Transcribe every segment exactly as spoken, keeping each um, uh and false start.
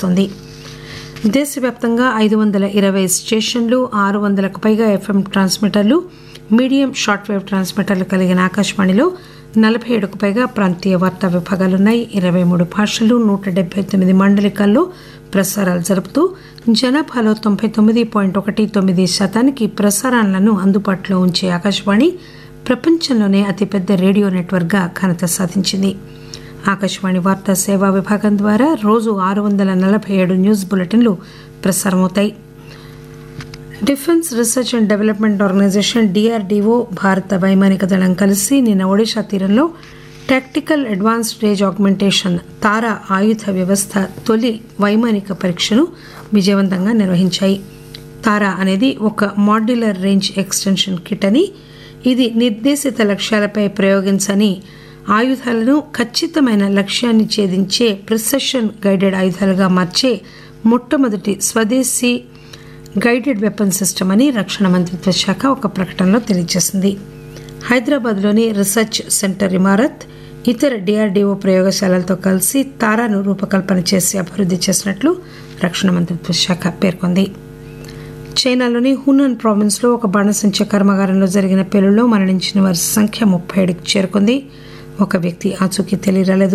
అందిస్తోంది. దేశవ్యాప్తంగా ఐదు వందల ఇరవై స్టేషన్లు, ఆరు వందలకు పైగా ఎఫ్ఎం ట్రాన్స్మిటర్లు, మీడియం షార్ట్ వేవ్ ట్రాన్స్మిటర్లు కలిగిన ఆకాశవాణిలో నలభై ఏడుకు పైగా ప్రాంతీయ వార్తా విభాగాలున్నాయి. ఇరవై మూడు భాషలు, నూట డెబ్బై తొమ్మిది మండలికాల్లో ప్రసారాలు జరుపుతూ జనాభాలో తొంభై తొమ్మిది పాయింట్ ఒకటి తొమ్మిది శాతానికి ప్రసారాలను అందుబాటులో ఉంచే ఆకాశవాణి ప్రపంచంలోనే అతిపెద్ద రేడియో నెట్వర్క్గా ఘనత సాధించింది. ఆకాశవాణి వార్తా సేవా విభాగం ద్వారా రోజు ఆరు వందల నలభై ఏడు న్యూస్ బులెటిన్లు ప్రసారమవుతాయి. Defence research and development organisation DRDO, భారత వైమానిక దళం కలిసి నిన్న ఒడిషా తీరంలో టాక్టికల్ అడ్వాన్స్డ్ రేంజ్ ఆగ్మెంటేషన్ తారా ఆయుధ వ్యవస్థ తొలి వైమానిక పరీక్షను విజయవంతంగా నిర్వహించాయి. తారా అనేది ఒక మాడ్యులర్ రేంజ్ ఎక్స్టెన్షన్ కిట్ అని, ఇది నిర్దేశిత లక్ష్యాలపై ప్రయోగించని ఆయుధాలను ఖచ్చితమైన లక్ష్యాన్ని ఛేదించే ప్రిసిషన్ గైడెడ్ ఆయుధాలుగా మార్చే మొట్టమొదటి స్వదేశీ గైడెడ్ వెపన్ సిస్టమ్ అని రక్షణ మంత్రిత్వ శాఖ ఒక ప్రకటనలో తెలియజేసింది. హైదరాబాద్లోని రీసెర్చ్ సెంటర్ ఇమారత్, ఇతర డిఆర్డీఓ ప్రయోగశాలలతో కలిసి తారాను రూపకల్పన చేసి అభివృద్ధి చేసినట్లు రక్షణ మంత్రిత్వ శాఖ పేర్కొంది. చైనాలోని హునాన్ ప్రావిన్స్లో ఒక బాణసంచ కర్మాగారంలో జరిగిన పేలుళ్లో మరణించిన వారి సంఖ్య ముప్పై ఏడుకి చేరుకుంది. ఒక వ్యక్తి ఆచూకీ తెలియరాలేదు.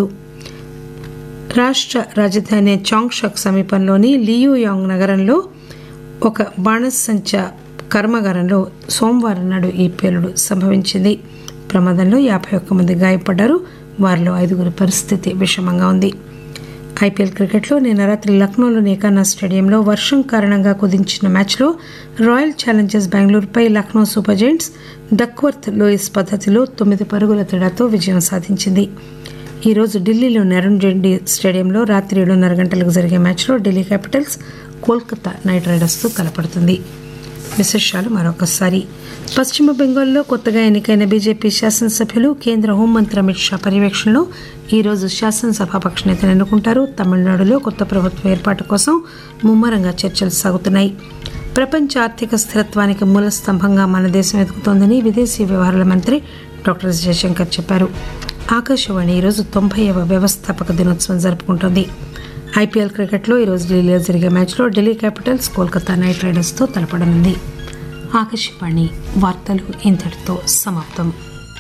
రాష్ట్ర రాజధాని చాంగ్షక్ సమీపంలోని లియూయాంగ్ నగరంలో ఒక బాణసంచ కర్మాగారంలో సోమవారం నాడు ఈ పేలుడు సంభవించింది. ప్రమాదంలో యాభై ఒక్క మంది గాయపడ్డారు. వారిలో ఐదుగురి పరిస్థితి విషమంగా ఉంది. ఐపీఎల్ క్రికెట్లో నిన్న రాత్రి లక్నోలోని ఏకానా స్టేడియంలో వర్షం కారణంగా కుదించిన మ్యాచ్లో royal Challengers బెంగళూరుపై Lucknow super giants Duckworth Lewis పద్ధతిలో తొమ్మిది పరుగుల తేడాతో విజయం సాధించింది. ఈరోజు ఢిల్లీలోని అరుణ్ జైట్లీ స్టేడియంలో రాత్రి ఏడున్నర గంటలకు జరిగే మ్యాచ్లో ఢిల్లీ క్యాపిటల్స్ కోల్కతా నైట్ రైడర్స్తో తలపడుతుంది. విశేషాలు మరొకసారి. పశ్చిమ బెంగాల్లో కొత్తగా ఎన్నికైన బీజేపీ శాసనసభ్యులు కేంద్ర హోంమంత్రి అమిత్ షా పర్యవేక్షణలో ఈరోజు శాసనసభాపక్ష నేతను ఎన్నుకుంటారు. తమిళనాడులో కొత్త ప్రభుత్వ ఏర్పాటు కోసం ముమ్మరంగా చర్చలు సాగుతున్నాయి. ప్రపంచ ఆర్థిక స్థిరత్వానికి మూల స్తంభంగా మన దేశం ఎదుగుతోందని విదేశీ వ్యవహారాల మంత్రి డాక్టర్ ఎస్ జయశంకర్ చెప్పారు. ఆకాశవాణి ఈరోజు తొంభైవ వ్యవస్థాపక దినోత్సవం జరుపుకుంటోంది. ఐపీఎల్ క్రికెట్లో ఈరోజు ఢిల్లీలో జరిగే మ్యాచ్లో ఢిల్లీ క్యాపిటల్స్ కోల్కతా నైట్ రైడర్స్తో తలపడనుంది. ఆకాశవాణి వార్తలు ఇంతటితో సమాప్తం.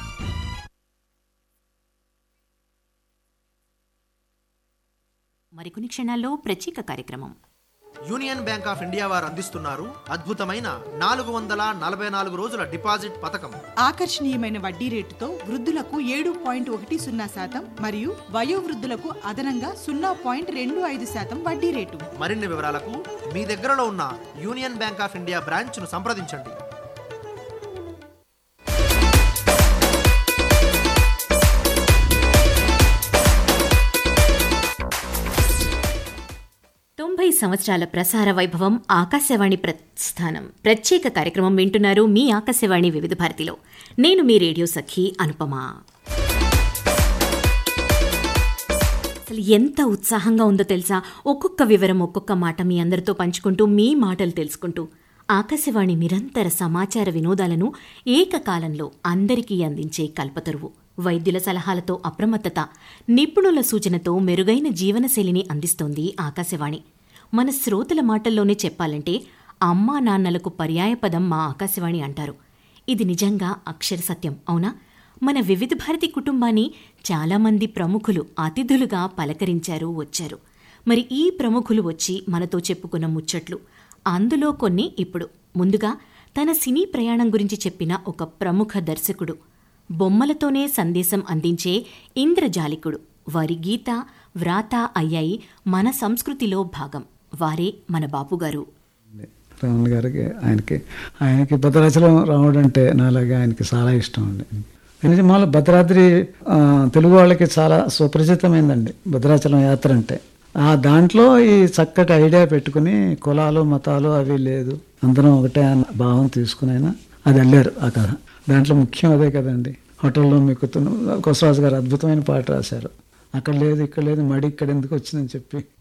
మరికొన్ని క్షణాల్లో ప్రత్యేక కార్యక్రమం. యూనియన్ బ్యాంక్ ఆఫ్ ఇండియా వారు అందిస్తున్నారు అద్భుతమైన నాలుగు వందల నలభై నాలుగు రోజుల డిపాజిట్ పథకం. ఆకర్షణీయమైన వడ్డీ రేటుతో వృద్ధులకు ఏడు పాయింట్ ఒకటి సున్నా శాతం మరియు వయోవృద్ధులకు అదనంగా సున్నా పాయింట్ రెండు ఐదు శాతం వడ్డీ రేటు. మరిన్ని వివరాలకు మీ దగ్గరలో ఉన్న union bank of India branch ను సంప్రదించండి. తొంభై సంవత్సరాల ప్రసార వైభవం ఆకాశవాణి ప్రస్థానం ప్రత్యేక కార్యక్రమం వింటున్నారు మీ ఆకాశవాణి వివిధ భారతిలో. నేను మీ రేడియో సఖి అనుపమ. అసలు ఎంత ఉత్సాహంగా ఉందో తెలుసా? ఒక్కొక్క వివరం, ఒక్కొక్క మాట మీ అందరితో పంచుకుంటూ, మీ మాటలు తెలుసుకుంటూ ఆకాశవాణి నిరంతర సమాచార వినోదాలను ఏకకాలంలో అందరికీ అందించే కల్పతరువు. వైద్యుల సలహాలతో అప్రమత్తత, నిపుణుల సూచనతో మెరుగైన జీవనశైలిని అందిస్తోంది ఆకాశవాణి. మన శ్రోతల మాటల్లోనే చెప్పాలంటే అమ్మా నాన్నలకు పర్యాయపదం మా ఆకాశవాణి అంటారు. ఇది నిజంగా అక్షర సత్యం, అవునా? మన వివిధ భారతి కుటుంబాన్ని చాలామంది ప్రముఖులు అతిథులుగా పలకరించారు, వచ్చారు. మరి ఈ ప్రముఖులు వచ్చి మనతో చెప్పుకున్న ముచ్చట్లు, అందులో కొన్ని ఇప్పుడు. ముందుగా తన సినీ ప్రయాణం గురించి చెప్పిన ఒక ప్రముఖ దర్శకుడు, బొమ్మలతోనే సందేశం అందించే ఇంద్రజాలికుడు. వారి గీత, వ్రాత అయ్యాయి మన సంస్కృతిలో భాగం. వారే మన బాపుగారు. రావణ్ గారికి ఆయనకి ఆయనకి భద్రాచలం రావడం అంటే నాలాగే ఆయనకి చాలా ఇష్టం అండి. నిజమాల భద్రాద్రి తెలుగు వాళ్ళకి చాలా సుపరిచితమైందండి భద్రాచలం యాత్ర అంటే. ఆ దాంట్లో ఈ చక్కటి ఐడియా పెట్టుకుని కులాలు మతాలు అవి లేదు, అందరం ఒకటే అన్న భావం తీసుకుని అయినా అది వెళ్ళారు ఆ కథ. దాంట్లో ముఖ్యం అదే కదండి. హోటల్లో మీకు కొసరాజు గారు అద్భుతమైన పాట రాశారు. అక్కడ లేదు ఇక్కడ లేదు మడి ఇక్కడ ఎందుకు వచ్చిందని చెప్పి